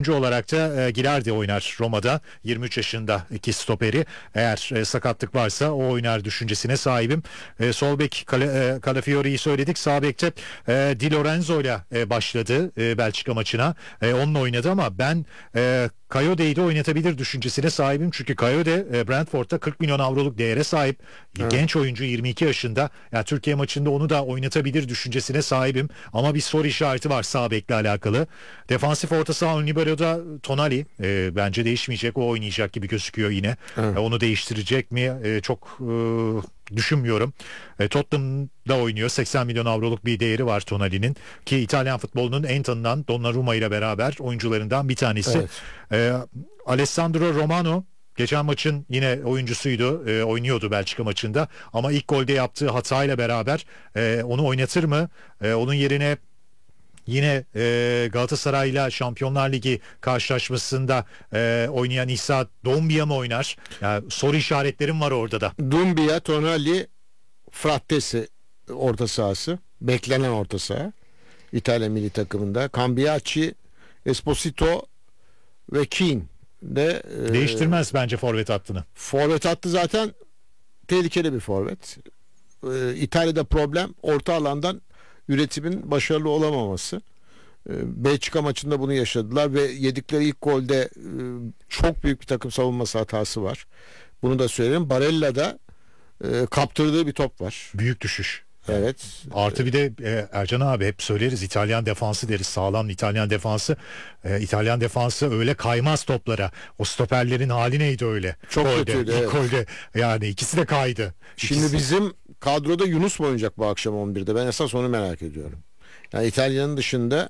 Üçüncü olarak da Gilardi oynar Roma'da. 23 yaşında iki stoperi. Eğer sakatlık varsa o oynar düşüncesine sahibim. Sol bek Calafiori'yi söyledik. Sağ bekte Di Lorenzo ile başladı Belçika maçına. Onunla oynadı ama ben Coyote'yi de oynatabilir düşüncesine sahibim. Çünkü Coyote Brentford'da 40 milyon avroluk değere sahip. Evet. Genç oyuncu 22 yaşında. Yani Türkiye maçında onu da oynatabilir düşüncesine sahibim. Ama bir soru işareti var sağ bekle alakalı. Defansif orta saha libero'da Tonali. Bence değişmeyecek. O oynayacak gibi gözüküyor yine. Evet. Onu değiştirecek mi? Çok düşünmüyorum. Tottenham'da oynuyor. 80 milyon avroluk bir değeri var Tonali'nin. Ki İtalyan futbolunun en tanınan Donnarumma ile beraber oyuncularından bir tanesi. Evet. Alessandro Romano geçen maçın yine oyuncusuydu. Oynuyordu Belçika maçında. Ama ilk golde yaptığı hatayla beraber onu oynatır mı? Onun yerine yine Galatasaray'la Şampiyonlar Ligi karşılaşmasında oynayan İsa Doumbia mı oynar? Yani soru işaretlerim var orada da. Doumbia, Tonali, Frattesi orta sahası. Beklenen orta saha. İtalya milli takımında. Cambiachi, Esposito ve Keane de değiştirmez bence forvet hattını. Forvet hattı zaten tehlikeli bir forvet. İtalya'da problem orta alandan üretimin başarılı olamaması. Belçika maçında bunu yaşadılar ve yedikleri ilk golde çok büyük bir takım savunması hatası var. Bunu da söyleyeyim. Barella'da kaptırdığı bir top var. Büyük düşüş. Evet. Artı bir de Ercan abi hep söyleriz İtalyan defansı deriz, sağlam İtalyan defansı. İtalyan defansı öyle kaymaz toplara. O stoperlerin hali neydi öyle? Çok kötüydü. İlk golde yani ikisi de kaydı. Şimdi bizim kadroda Yunus mu oynayacak bu akşam 11'de? Ben esas onu merak ediyorum. Yani İtalya'nın dışında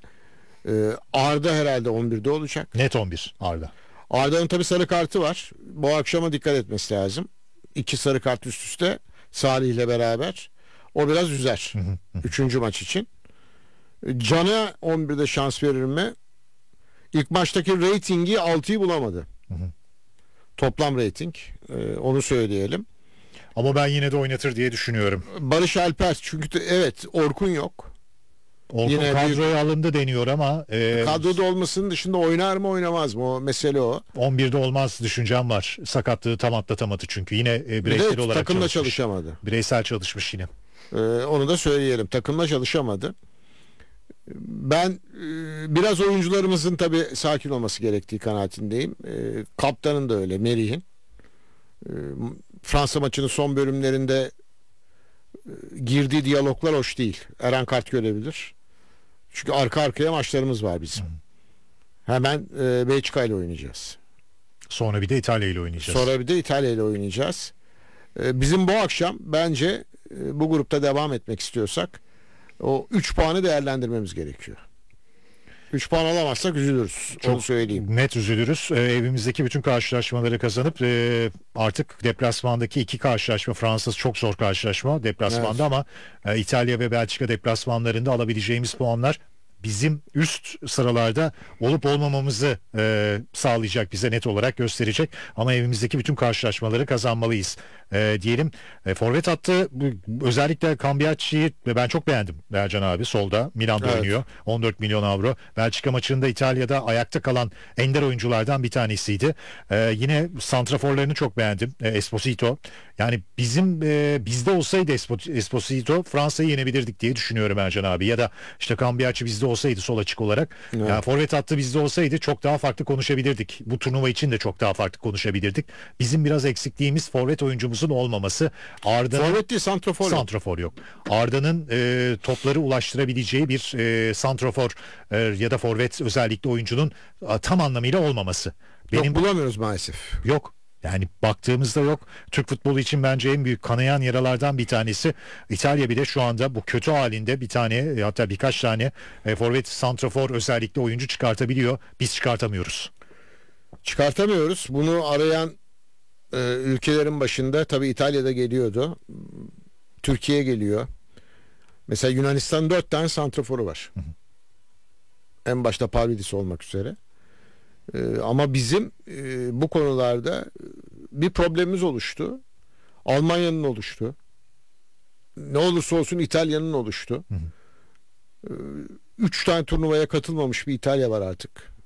Arda herhalde 11'de olacak. Net 11 Arda. Arda'nın tabii sarı kartı var. Bu akşama dikkat etmesi lazım. 2 sarı kart üst üste Salih ile beraber. O biraz üzer. Üçüncü maç için. Can'a 11'de şans verir mi? İlk maçtaki reytingi 6'yı bulamadı. Toplam reyting. Onu söyleyelim. Ama ben yine de oynatır diye düşünüyorum. Barış Alper çünkü evet Orkun yok. Orkun yine kadroya alındı deniyor ama kadroda olmasının dışında oynar mı oynamaz mı? O mesele o. 11'de olmaz düşüncem var. Sakatlığı tam atlatamadı çünkü. Yine bireysel olarak takımla çalışamadı. Bireysel çalışmış yine. Onu da söyleyelim. Takımla çalışamadı. Ben biraz oyuncularımızın tabii sakin olması gerektiği kanaatindeyim. Kaptanın da öyle, Merih'in. Fransa maçının son bölümlerinde girdiği diyaloglar hoş değil. Eren kart görebilir. Çünkü arka arkaya maçlarımız var bizim. Hemen Belçika ile oynayacağız. Sonra bir de İtalya ile oynayacağız. Bizim bu akşam bence bu grupta devam etmek istiyorsak o 3 puanı değerlendirmemiz gerekiyor. 3 puan alamazsak üzülürüz. Çok onu söyleyeyim. Net üzülürüz. Evimizdeki bütün karşılaşmaları kazanıp artık deplasmandaki 2 karşılaşma, Fransa çok zor karşılaşma deplasmanda, evet. Ama İtalya ve Belçika deplasmanlarında alabileceğimiz puanlar bizim üst sıralarda olup olmamamızı sağlayacak, bize net olarak gösterecek. Ama evimizdeki bütün karşılaşmaları kazanmalıyız diyelim. Forvet hattı özellikle Cambiachi'yi ben çok beğendim Ercan abi. Solda Milan'da oynuyor. 14 milyon avro. Belçika maçında İtalya'da ayakta kalan ender oyunculardan bir tanesiydi. Yine santraforlarını çok beğendim. Esposito. Yani bizim bizde olsaydı Esposito Fransa'yı yenebilirdik diye düşünüyorum Ercan abi. Ya da işte Cambiachi bizde olsaydı sol açık olarak. Evet. Yani forvet hattı bizde olsaydı çok daha farklı konuşabilirdik. Bu turnuva için de çok daha farklı konuşabilirdik. Bizim biraz eksikliğimiz forvet oyuncumuzun olmaması. Forvet değil, santrafor yok. Arda'nın topları ulaştırabileceği bir santrafor ya da forvet özellikle oyuncunun tam anlamıyla olmaması. Yok, bulamıyoruz maalesef. Yok. Yani baktığımızda yok. Türk futbolu için bence en büyük kanayan yaralardan bir tanesi. İtalya bile şu anda bu kötü halinde bir tane hatta birkaç tane forvet santrafor özellikle oyuncu çıkartabiliyor. Biz çıkartamıyoruz. Bunu arayan ülkelerin başında tabii İtalya'da geliyordu. Türkiye geliyor. Mesela Yunanistan 4 tane santraforu var. En başta Pavlidis olmak üzere. Ama bizim bu konularda bir problemimiz oluştu. Almanya'nın oluştu. Ne olursa olsun İtalya'nın oluştu. 3 tane turnuvaya katılmamış bir İtalya var artık.